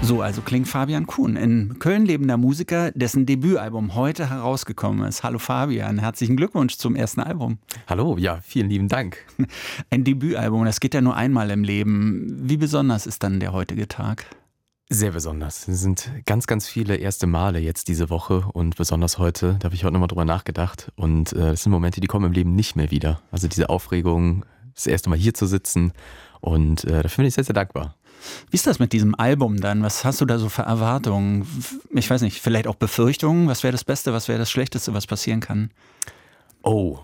So, also klingt Fabian Kuhn, in Köln lebender Musiker, dessen Debütalbum heute herausgekommen ist. Hallo Fabian, herzlichen Glückwunsch zum ersten Album. Hallo, ja, vielen lieben Dank. Ein Debütalbum, das geht ja nur einmal im Leben. Wie besonders ist dann der heutige Tag? Sehr besonders. Es sind ganz, ganz viele erste Male jetzt diese Woche und besonders heute, da habe ich heute nochmal drüber nachgedacht. Und das sind Momente, die kommen im Leben nicht mehr wieder. Also diese Aufregung, das erste Mal hier zu sitzen und dafür bin ich sehr, sehr dankbar. Wie ist das mit diesem Album dann? Was hast du da so für Erwartungen? Ich weiß nicht, vielleicht auch Befürchtungen? Was wäre das Beste, was wäre das Schlechteste, was passieren kann? Oh,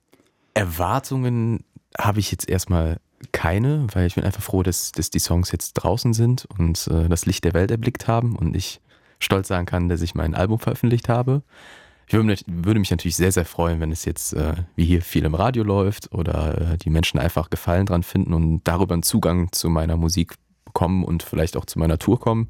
Erwartungen habe ich jetzt erstmal keine, weil ich bin einfach froh, dass die Songs jetzt draußen sind und das Licht der Welt erblickt haben und ich stolz sagen kann, dass ich mein Album veröffentlicht habe. Ich würde mich natürlich sehr, sehr freuen, wenn es jetzt wie hier viel im Radio läuft oder die Menschen einfach Gefallen dran finden und darüber einen Zugang zu meiner Musik bekommen und vielleicht auch zu meiner Tour kommen.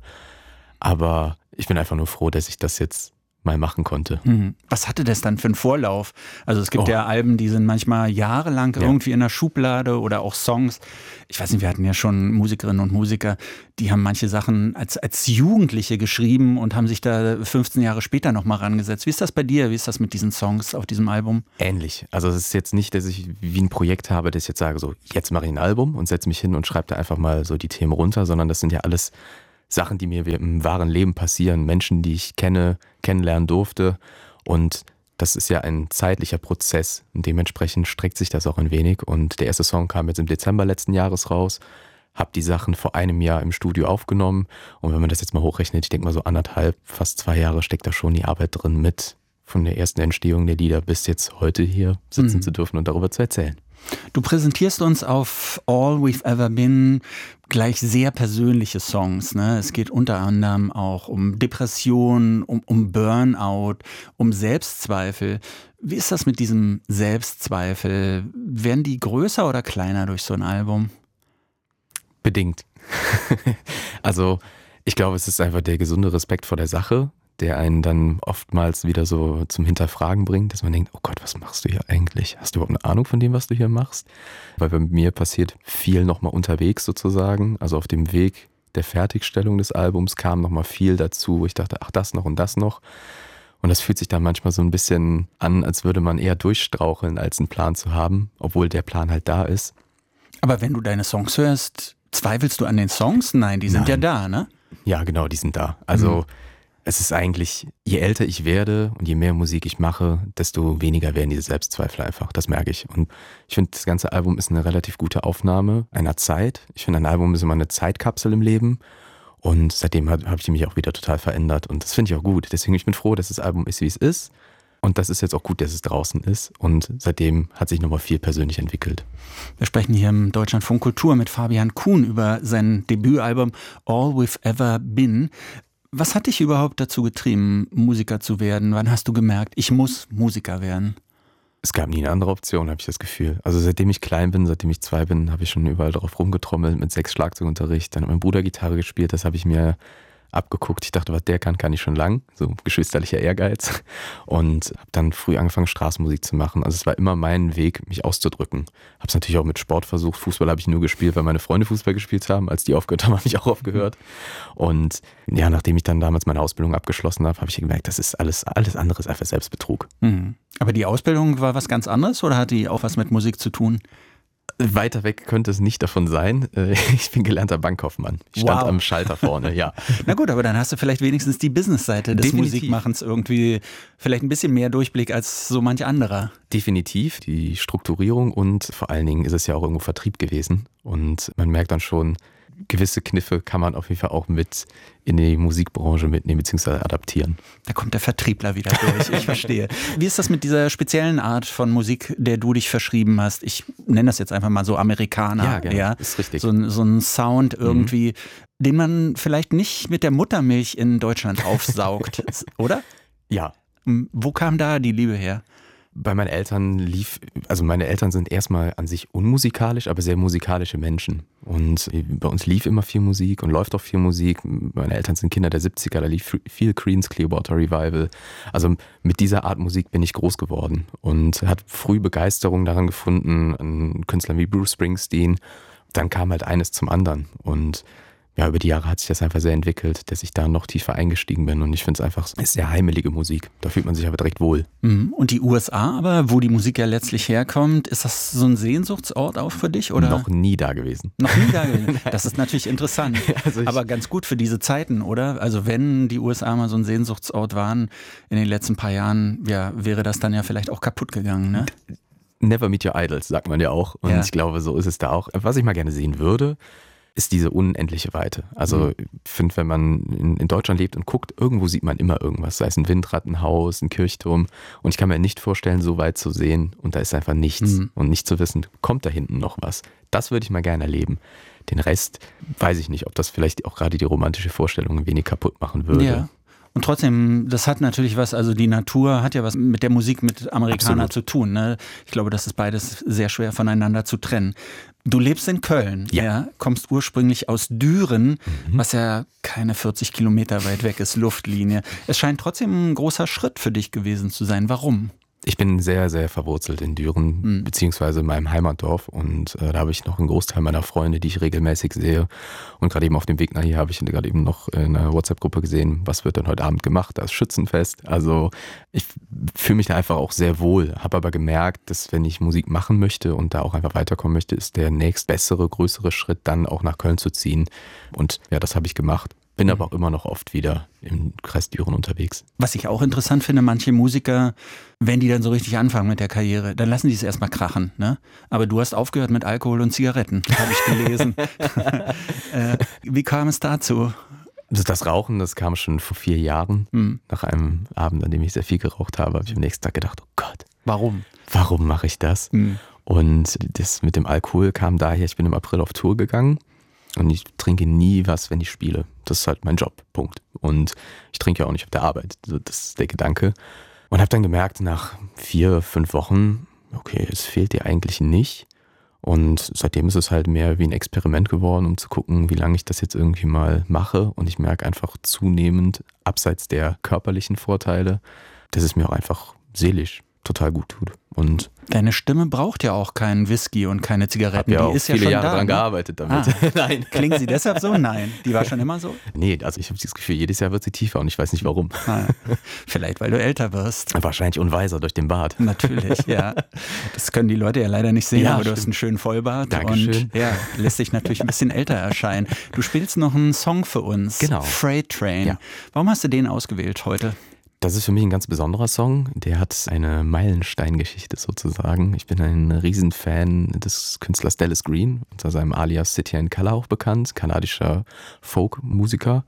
Aber ich bin einfach nur froh, dass ich das jetzt mal machen konnte. Was hatte das dann für einen Vorlauf? Also es gibt ja Alben, die sind manchmal jahrelang irgendwie in der Schublade oder auch Songs. Ich weiß nicht, wir hatten ja schon Musikerinnen und Musiker, die haben manche Sachen als Jugendliche geschrieben und haben sich da 15 Jahre später nochmal rangesetzt. Wie ist das bei dir? Wie ist das mit diesen Songs auf diesem Album? Ähnlich. Also es ist jetzt nicht, dass ich wie ein Projekt habe, dass ich jetzt sage, so jetzt mache ich ein Album und setze mich hin und schreibe da einfach mal so die Themen runter, sondern das sind ja alles Sachen, die mir im wahren Leben passieren, Menschen, die ich kennenlernen durfte. Und das ist ja ein zeitlicher Prozess. Und dementsprechend streckt sich das auch ein wenig. Und der erste Song kam jetzt im Dezember letzten Jahres raus. Habe die Sachen vor einem Jahr im Studio aufgenommen. Und wenn man das jetzt mal hochrechnet, ich denke mal so 1,5, fast 2 Jahre steckt da schon die Arbeit drin mit. Von der ersten Entstehung der Lieder bis jetzt heute hier sitzen zu dürfen und darüber zu erzählen. Du präsentierst uns auf All We've Ever Been gleich sehr persönliche Songs, ne? Es geht unter anderem auch um Depression, um Burnout, um Selbstzweifel. Wie ist das mit diesem Selbstzweifel? Werden die größer oder kleiner durch so ein Album? Bedingt. Also ich glaube, es ist einfach der gesunde Respekt vor der Sache, der einen dann oftmals wieder so zum Hinterfragen bringt, dass man denkt, oh Gott, was machst du hier eigentlich? Hast du überhaupt eine Ahnung von dem, was du hier machst? Weil bei mir passiert viel nochmal unterwegs sozusagen, also auf dem Weg der Fertigstellung des Albums kam nochmal viel dazu, wo ich dachte, ach das noch und das noch. Und das fühlt sich dann manchmal so ein bisschen an, als würde man eher durchstraucheln, als einen Plan zu haben, obwohl der Plan halt da ist. Aber wenn du deine Songs hörst, zweifelst du an den Songs? Nein, die sind ja da, ne? Ja, genau, die sind da. Also es ist eigentlich, je älter ich werde und je mehr Musik ich mache, desto weniger werden diese Selbstzweifel einfach. Das merke ich. Und ich finde, das ganze Album ist eine relativ gute Aufnahme einer Zeit. Ich finde, ein Album ist immer eine Zeitkapsel im Leben. Und seitdem habe ich mich auch wieder total verändert. Und das finde ich auch gut. Deswegen ich bin froh, dass das Album ist, wie es ist. Und das ist jetzt auch gut, dass es draußen ist. Und seitdem hat sich nochmal viel persönlich entwickelt. Wir sprechen hier im Deutschlandfunk Kultur mit Fabian Kuhn über sein Debütalbum All We've Ever Been. Was hat dich überhaupt dazu getrieben, Musiker zu werden? Wann hast du gemerkt, ich muss Musiker werden? Es gab nie eine andere Option, habe ich das Gefühl. Also seitdem ich klein bin, seitdem ich 2 bin, habe ich schon überall drauf rumgetrommelt mit 6 Schlagzeugunterricht. Dann hat mein Bruder Gitarre gespielt, das habe ich mir abgeguckt. Ich dachte, was der kann ich schon lang. So geschwisterlicher Ehrgeiz. Und habe dann früh angefangen, Straßenmusik zu machen. Also es war immer mein Weg, mich auszudrücken. Habe es natürlich auch mit Sport versucht. Fußball habe ich nur gespielt, weil meine Freunde Fußball gespielt haben. Als die aufgehört haben, habe ich auch aufgehört. Und ja, nachdem ich dann damals meine Ausbildung abgeschlossen habe, habe ich gemerkt, das ist alles andere ist einfach Selbstbetrug. Aber die Ausbildung war was ganz anderes oder hat die auch was mit Musik zu tun? Weiter weg könnte es nicht davon sein. Ich bin gelernter Bankkaufmann. Ich stand am Schalter vorne, ja. Na gut, aber dann hast du vielleicht wenigstens die Businessseite des Definitiv. Musikmachens irgendwie vielleicht ein bisschen mehr Durchblick als so manch anderer. Definitiv, die Strukturierung und vor allen Dingen ist es ja auch irgendwo Vertrieb gewesen. Und man merkt dann schon, gewisse Kniffe kann man auf jeden Fall auch mit in die Musikbranche mitnehmen bzw. adaptieren. Da kommt der Vertriebler wieder durch, ich verstehe. Wie ist das mit dieser speziellen Art von Musik, der du dich verschrieben hast? Ich nenne das jetzt einfach mal so Amerikaner. Ja, genau, ja? Ist richtig. So ein Sound irgendwie, den man vielleicht nicht mit der Muttermilch in Deutschland aufsaugt, oder? Ja. Wo kam da die Liebe her? Bei meinen Eltern meine Eltern sind erstmal an sich unmusikalisch, aber sehr musikalische Menschen. Und bei uns lief immer viel Musik und läuft auch viel Musik. Meine Eltern sind Kinder der 70er, da lief viel Creedence Clearwater Revival. Also mit dieser Art Musik bin ich groß geworden und hat früh Begeisterung daran gefunden, an Künstlern wie Bruce Springsteen. Dann kam halt eines zum anderen und ja, über die Jahre hat sich das einfach sehr entwickelt, dass ich da noch tiefer eingestiegen bin und ich finde es einfach sehr heimelige Musik. Da fühlt man sich aber direkt wohl. Und die USA aber, wo die Musik ja letztlich herkommt, ist das so ein Sehnsuchtsort auch für dich? Oder? Noch nie da gewesen. Noch nie da gewesen? Das ist natürlich interessant, aber ganz gut für diese Zeiten, oder? Also wenn die USA mal so ein Sehnsuchtsort waren in den letzten paar Jahren, ja, wäre das dann ja vielleicht auch kaputt gegangen, ne? Never meet your idols, sagt man ja auch. Und ich glaube, so ist es da auch. Was ich mal gerne sehen würde, ist diese unendliche Weite. Also ich finde, wenn man in Deutschland lebt und guckt, irgendwo sieht man immer irgendwas. Sei es ein Windrad, ein Haus, ein Kirchturm. Und ich kann mir nicht vorstellen, so weit zu sehen und da ist einfach nichts. Und nicht zu wissen, kommt da hinten noch was. Das würde ich mal gerne erleben. Den Rest weiß ich nicht, ob das vielleicht auch gerade die romantische Vorstellung ein wenig kaputt machen würde. Ja. Und trotzdem, das hat natürlich was, also die Natur hat ja was mit der Musik mit Amerikaner zu tun. Ne? Ich glaube, das ist beides sehr schwer voneinander zu trennen. Du lebst in Köln, kommst ursprünglich aus Düren, was ja keine 40 Kilometer weit weg ist, Luftlinie. Es scheint trotzdem ein großer Schritt für dich gewesen zu sein. Warum? Ich bin sehr, sehr verwurzelt in Düren, beziehungsweise in meinem Heimatdorf und da habe ich noch einen Großteil meiner Freunde, die ich regelmäßig sehe und gerade eben auf dem Weg nach hier habe ich gerade eben noch in einer WhatsApp-Gruppe gesehen, was wird denn heute Abend gemacht, da ist Schützenfest, also ich fühle mich da einfach auch sehr wohl, habe aber gemerkt, dass wenn ich Musik machen möchte und da auch einfach weiterkommen möchte, ist der nächstbessere, größere Schritt dann auch nach Köln zu ziehen und ja, das habe ich gemacht. Bin aber auch immer noch oft wieder im Kreis Düren unterwegs. Was ich auch interessant finde, manche Musiker, wenn die dann so richtig anfangen mit der Karriere, dann lassen die es erstmal krachen. Ne? Aber du hast aufgehört mit Alkohol und Zigaretten, habe ich gelesen. Wie kam es dazu? Das Rauchen, das kam schon vor 4 Jahren. Nach einem Abend, an dem ich sehr viel geraucht habe ich am nächsten Tag gedacht, oh Gott. Warum mache ich das? Und das mit dem Alkohol kam daher, ich bin im April auf Tour gegangen. Und ich trinke nie was, wenn ich spiele. Das ist halt mein Job, Punkt. Und ich trinke ja auch nicht auf der Arbeit. Das ist der Gedanke. Und habe dann gemerkt, nach 4, 5 Wochen, okay, es fehlt dir eigentlich nicht. Und seitdem ist es halt mehr wie ein Experiment geworden, um zu gucken, wie lange ich das jetzt irgendwie mal mache. Und ich merke einfach zunehmend, abseits der körperlichen Vorteile, dass es mir auch einfach seelisch total gut tut. Und deine Stimme braucht ja auch keinen Whisky und keine Zigaretten. Ich habe ja die auch ist ja viele schon Jahre da, daran ne? gearbeitet damit. Nein. Klingen sie deshalb so? Nein. Die war schon immer so? Nee, also ich habe das Gefühl, jedes Jahr wird sie tiefer und ich weiß nicht warum. Vielleicht, weil du älter wirst. Wahrscheinlich unweiser durch den Bart. Natürlich, ja. Das können die Leute ja leider nicht sehen, aber du hast einen schönen Vollbart. Dankeschön. Und ja, lässt sich natürlich ein bisschen älter erscheinen. Du spielst noch einen Song für uns. Genau. Freight Train. Ja. Warum hast du den ausgewählt heute? Das ist für mich ein ganz besonderer Song. Der hat eine Meilensteingeschichte sozusagen. Ich bin ein Riesenfan des Künstlers Dallas Green, unter seinem Alias City in Color auch bekannt, kanadischer Folk-Musiker.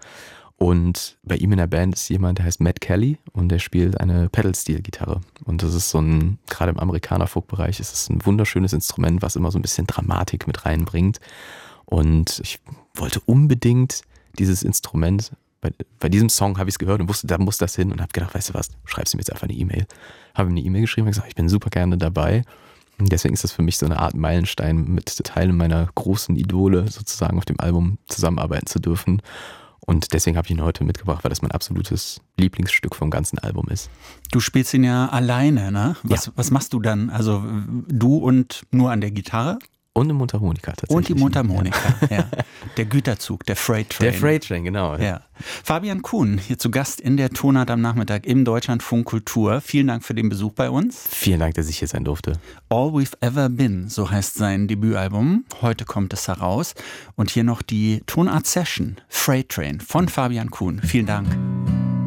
Und bei ihm in der Band ist jemand, der heißt Matt Kelly und der spielt eine Pedal-Steel-Gitarre. Und das ist so ein, gerade im Amerikaner-Folk-Bereich ist es ein wunderschönes Instrument, was immer so ein bisschen Dramatik mit reinbringt. Und ich wollte unbedingt dieses Instrument. Bei diesem Song habe ich es gehört und wusste, da muss das hin und habe gedacht, weißt du was, schreibst du mir jetzt einfach eine E-Mail. Habe ihm eine E-Mail geschrieben und gesagt, ich bin super gerne dabei. Und deswegen ist das für mich so eine Art Meilenstein, mit Teilen meiner großen Idole sozusagen auf dem Album zusammenarbeiten zu dürfen. Und deswegen habe ich ihn heute mitgebracht, weil das mein absolutes Lieblingsstück vom ganzen Album ist. Du spielst ihn ja alleine, ne? Was machst du dann? Also du und nur an der Gitarre? Und eine Mundharmonika tatsächlich. Und die Mundharmonika, ja. Der Güterzug, der Freight Train. Der Freight Train, genau. Ja. Fabian Kuhn, hier zu Gast in der Tonart am Nachmittag im Deutschlandfunk Kultur. Vielen Dank für den Besuch bei uns. Vielen Dank, dass ich hier sein durfte. All We've Ever Been, so heißt sein Debütalbum. Heute kommt es heraus. Und hier noch die Tonart Session, Freight Train von Fabian Kuhn. Vielen Dank.